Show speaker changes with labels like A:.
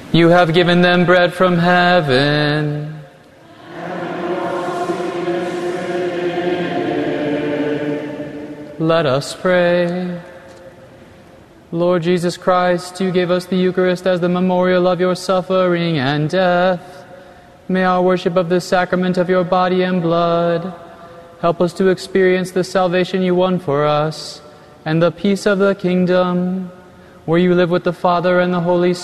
A: You have given them bread from heaven. Let us pray. Lord Jesus Christ, you gave us the Eucharist as the memorial of your suffering and death. May our worship of the sacrament of your body and blood help us to experience the salvation you won for us and the peace of the kingdom, where you live with the Father and the Holy